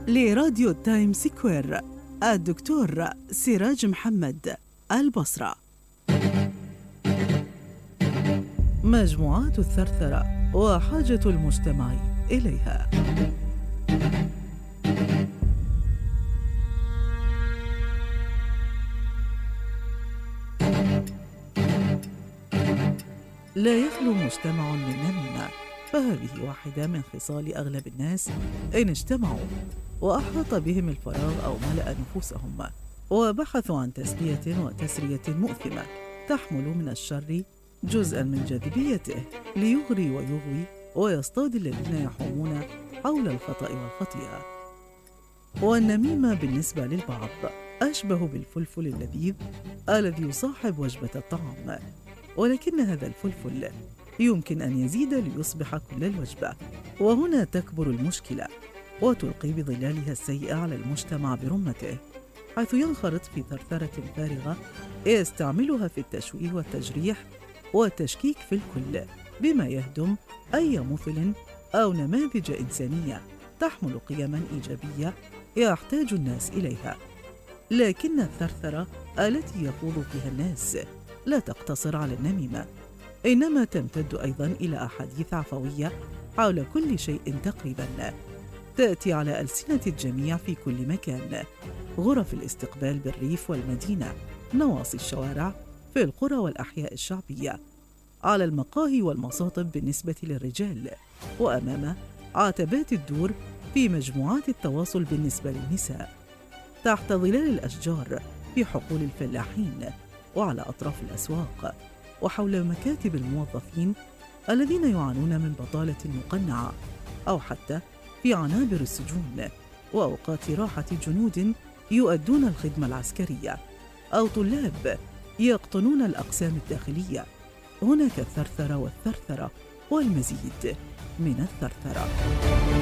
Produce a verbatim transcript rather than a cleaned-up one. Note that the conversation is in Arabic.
لراديو تايم سكوير الدكتور سراج محمد، البصرة. مجموعات الثرثرة وحاجة المجتمع إليها. لا يخلو مجتمع من نميمة، فهذه واحدة من خصال أغلب الناس إن اجتمعوا وأحاط بهم الفراغ أو ملأ نفوسهم وبحثوا عن تسلية وتسرية مؤثمة تحمل من الشر جزءاً من جاذبيته ليغري ويغوي ويصطاد الذين يحومون حول الخطأ والخطيئة. والنميمة بالنسبة للبعض أشبه بالفلفل اللذيذ الذي يصاحب وجبة الطعام، ولكن هذا الفلفل يمكن أن يزيد ليصبح كل الوجبة. وهنا تكبر المشكلة وتلقي بظلالها السيئة على المجتمع برمته، حيث ينخرط في ثرثرة فارغة يستعملها في التشويه والتجريح والتشكيك في الكل، بما يهدم أي مثل أو نماذج إنسانية تحمل قيماً إيجابية يحتاج الناس إليها. لكن الثرثرة التي يخوض فيها الناس لا تقتصر على النميمة، إنما تمتد أيضاً إلى أحاديث عفوية حول كل شيء تقريباً، تأتي على ألسنة الجميع في كل مكان: غرف الاستقبال بالريف والمدينة، نواصي الشوارع في القرى والأحياء الشعبية، على المقاهي والمصاطب بالنسبة للرجال، وأمام عتبات الدور في مجموعات التواصل بالنسبة للنساء، تحت ظلال الأشجار في حقول الفلاحين، وعلى أطراف الأسواق، وحول مكاتب الموظفين الذين يعانون من بطالة مقنعة، أو حتى في عنابر السجون وأوقات راحة جنود يؤدون الخدمة العسكرية، أو طلاب يقطنون الأقسام الداخلية. هناك الثرثرة والثرثرة والمزيد من الثرثرة.